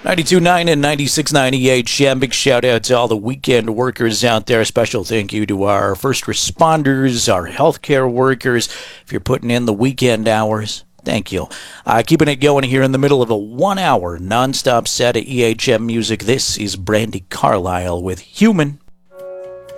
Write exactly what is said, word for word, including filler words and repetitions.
ninety-two point nine and ninety-six point nine E H M. Big shout out to all the weekend workers out there. A special thank you to our first responders, our healthcare workers. If you're putting in the weekend hours, thank you. Uh, keeping it going here in the middle of a one-hour nonstop set of E H M music. This is Brandi Carlile with Human.